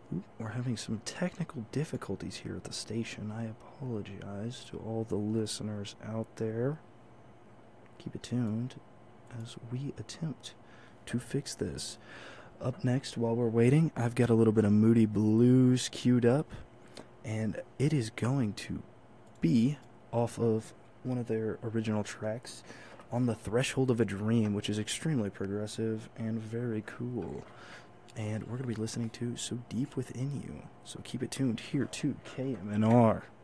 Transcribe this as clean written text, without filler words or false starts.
Oop, we're having some technical difficulties here at the station. I apologize to all the listeners out there. Keep it tuned as we attempt to fix this. Up next, while we're waiting, I've got a little bit of Moody Blues queued up, and it is going to be off of one of their original tracks, On the Threshold of a Dream, which is extremely progressive and very cool. And we're going to be listening to So Deep Within You. So keep it tuned here to KMNR.